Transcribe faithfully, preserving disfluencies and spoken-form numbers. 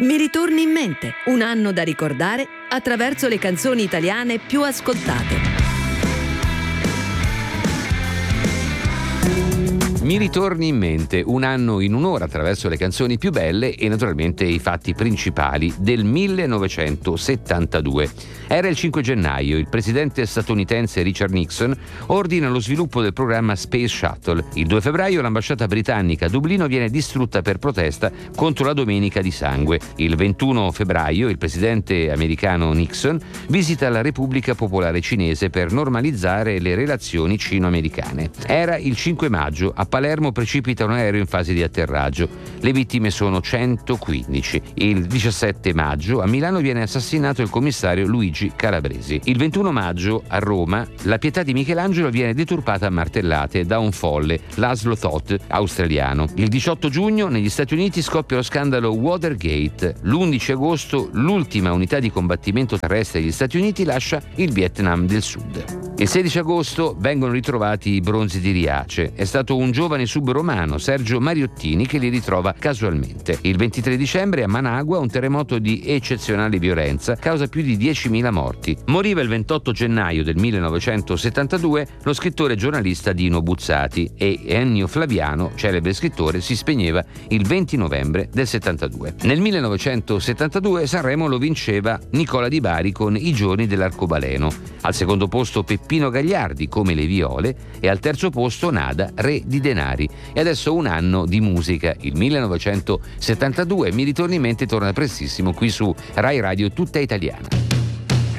Mi ritorni in mente, un anno da ricordare attraverso le canzoni italiane più ascoltate. Mi ritorni in mente, un anno in un'ora attraverso le canzoni più belle e naturalmente i fatti principali del millenovecentosettantadue. Era il cinque gennaio, il presidente statunitense Richard Nixon ordina lo sviluppo del programma Space Shuttle. Il due febbraio l'ambasciata britannica a Dublino viene distrutta per protesta contro la Domenica di Sangue. Il ventuno febbraio il presidente americano Nixon visita la Repubblica Popolare Cinese per normalizzare le relazioni cino-americane. Era il cinque maggio, a Palermo precipita un aereo in fase di atterraggio. Le vittime sono centoquindici. Il diciassette maggio a Milano viene assassinato il commissario Luigi Calabresi. Il ventuno maggio a Roma la Pietà di Michelangelo viene deturpata a martellate da un folle, Laszlo Toth, australiano. Il diciotto giugno negli Stati Uniti scoppia lo scandalo Watergate. L'undici agosto l'ultima unità di combattimento terrestre degli Stati Uniti lascia il Vietnam del Sud. Il sedici agosto vengono ritrovati i bronzi di Riace. È stato un giovane sub-romano, Sergio Mariottini, che li ritrova casualmente. Il ventitré dicembre a Managua un terremoto di eccezionale violenza causa più di diecimila morti. Moriva il ventotto gennaio del millenovecentosettantadue lo scrittore e giornalista Dino Buzzati e Ennio Flaviano, celebre scrittore, si spegneva il venti novembre del settantadue. Nel millenovecentosettantadue Sanremo lo vinceva Nicola Di Bari con I giorni dell'arcobaleno. Al secondo posto Peppino Gagliardi, Come le viole, e al terzo posto Nada, Re di denari. E adesso un anno di musica, il millenovecentosettantadue. Mi ritorni in mente, torna prestissimo qui su Rai Radio Tutta Italiana.